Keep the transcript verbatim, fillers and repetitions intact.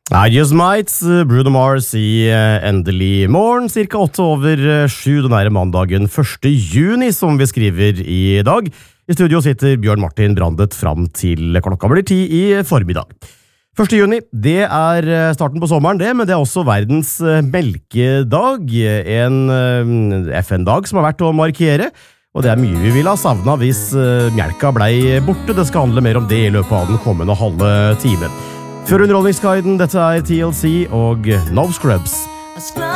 I Just Might, Bruno Mars i endelig morgen, cirka åtte over sju, den nære mandagen første juni, som vi skriver i dag. I studio sitter Bjørn Martin Brandet fram til klokka blir ti i formiddag. første juni, det er starten på sommeren det, men det er også verdens melkedag, en F N-dag som har vært å markere, og det er mye vi ville ha savnet hvis melka ble borte. Det skal handle mer om det i løpet av den kommende halve timen. Før Underholdningsguiden, dette er T L C og No Scrubs.